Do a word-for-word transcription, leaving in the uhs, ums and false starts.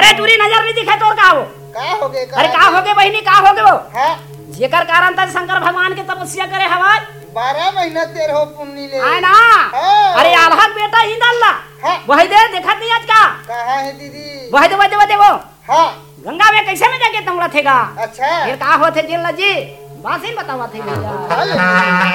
अरे दूरी नजर नहीं दिखे तोर का हो का हो गए अरे का हो गए बहिनी का हो गए वो हाँ जेकर कारण तक शंकर भगवान के तपस्या करे हवा बारह महीना तेरह पुण्य ले है ना हाँ। अरे आल्हा बेटा ही डालला हाँ। वही दे देखत नहीं आज का कहाँ है दीदी वही दे वही दे वही दे वो हाँ गंगा में कैसे में जाके तुम रथेगा अच्छा फिर का होते जेल जी बासिन बतावा थे भैया चल।